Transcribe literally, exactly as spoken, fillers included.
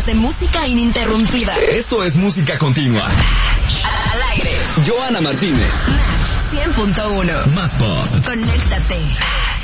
de música ininterrumpida. Esto es música continua. Al aire. Joana Martínez. Max cien punto uno. Más pop. Conéctate.